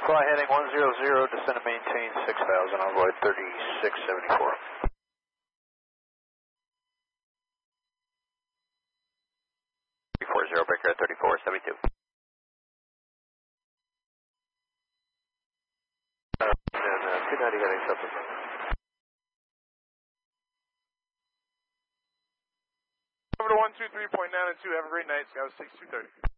Fly heading 100, descend and maintain 6,000, envoy 3674. Breaker at 3472. 290 heading subsequent. Over to 123.9 and 2. Have a great night. Scout 6230.